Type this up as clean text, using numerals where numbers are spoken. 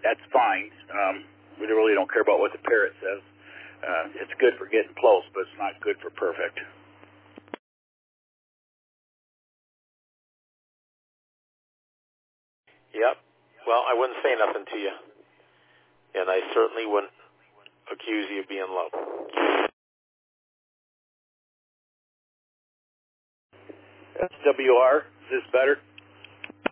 that's fine. We really don't care about what the parrot says. It's good for getting close, but it's not good for perfect. Yep. Well, I wouldn't say nothing to you. And I certainly wouldn't accuse you of being low. SWR, is this better?